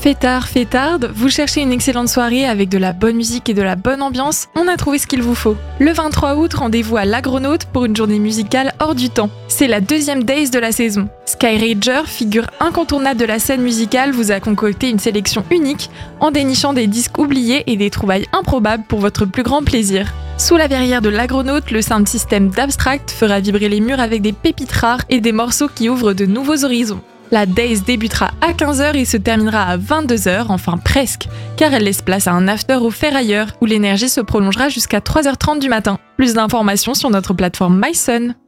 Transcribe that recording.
Fêtarde, vous cherchez une excellente soirée avec de la bonne musique et de la bonne ambiance? On a trouvé ce qu'il vous faut. Le 23 août, rendez-vous à l'Agronaute pour une journée musicale hors du temps. C'est la deuxième days de la saison. Skyrager, figure incontournable de la scène musicale, vous a concocté une sélection unique en dénichant des disques oubliés et des trouvailles improbables pour votre plus grand plaisir. Sous la verrière de l'Agronaute, le sound system d'Abstract fera vibrer les murs avec des pépites rares et des morceaux qui ouvrent de nouveaux horizons. La Days débutera à 15h et se terminera à 22h, enfin presque, car elle laisse place à un after au Ferrailleur où l'énergie se prolongera jusqu'à 3h30 du matin. Plus d'informations sur notre plateforme MySun.